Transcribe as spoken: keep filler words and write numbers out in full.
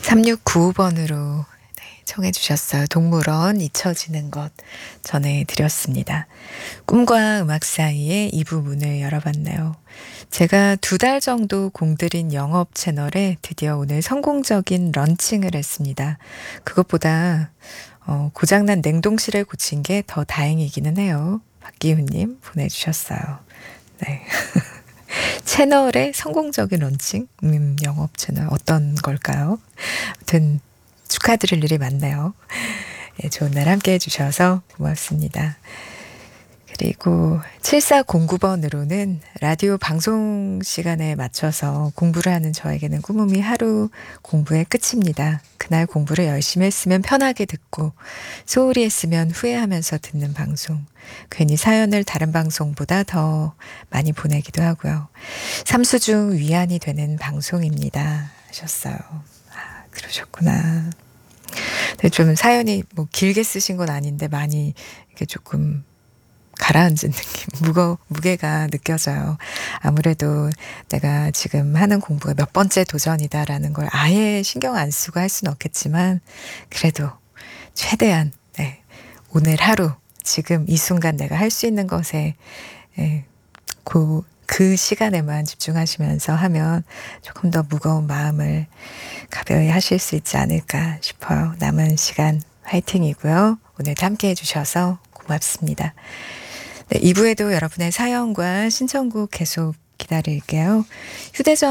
삼육구오 번으로 네, 청해 주셨어요. 동물원 잊혀지는 것 전해드렸습니다. 꿈과 음악 사이에 이 부 문을 열어봤네요. 제가 두 달 정도 공들인 영업 채널에 드디어 오늘 성공적인 런칭을 했습니다. 그것보다 어, 고장난 냉동실을 고친 게 더 다행이기는 해요. 박기훈님 보내주셨어요. 네. 채널의 성공적인 런칭? 음, 영업 채널 어떤 걸까요? 아무튼 축하드릴 일이 많네요. 예, 좋은 날 함께 해주셔서 고맙습니다. 그리고 칠사공구 번으로는 라디오 방송 시간에 맞춰서 공부를 하는 저에게는 꿈음이 하루 공부의 끝입니다. 그날 공부를 열심히 했으면 편하게 듣고 소홀히 했으면 후회하면서 듣는 방송. 괜히 사연을 다른 방송보다 더 많이 보내기도 하고요. 삼수중 위안이 되는 방송입니다. 하셨어요. 아, 그러셨구나. 근데 좀 사연이 뭐 길게 쓰신 건 아닌데 많이 이렇게 조금 가라앉은 느낌, 무거, 무게가 느껴져요. 아무래도 내가 지금 하는 공부가 몇 번째 도전이다라는 걸 아예 신경 안 쓰고 할 수는 없겠지만, 그래도 최대한, 네, 오늘 하루, 지금 이 순간 내가 할 수 있는 것에, 예, 그, 그 시간에만 집중하시면서 하면 조금 더 무거운 마음을 가벼이 하실 수 있지 않을까 싶어요. 남은 시간 화이팅이고요. 오늘도 함께 해주셔서 고맙습니다. 네, 이 부에도 여러분의 사연과 신청곡 계속 기다릴게요. 휴대전